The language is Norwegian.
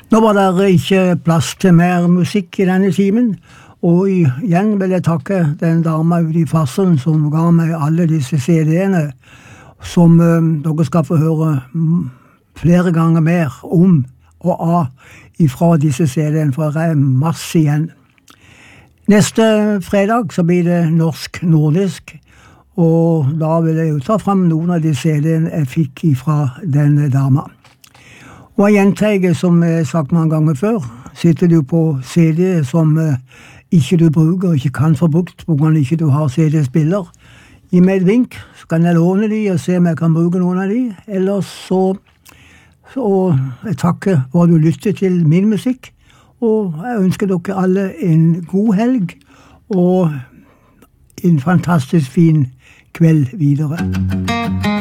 Nå var det ikke plass til mer musikk i denne timen, og igjen vil jeg takke den dama ute i Farsund som ga meg alle disse CD-ene, som dere skal få høre flere ganger mer om og av ifra disse CD-ene, for det er masse igjen. Neste fredag så blir det norsk-nordisk, og da vil jeg jo ta frem noen av de CD-ene jeg fikk ifra denne dama. Og jeg gjentar, som jeg har sagt mange ganger før, sitter du på CD som ikke du bruker, ikke kan få brukt, på grunn av ikke du har CD-spiller. Gi meg et vink, så kan jeg låne de og se om jeg kan bruke noen av de. Ellers så jeg takker for at du lytter til min musikk, og jeg ønsker dere alle en god helg, og en fantastisk fin kveld videre.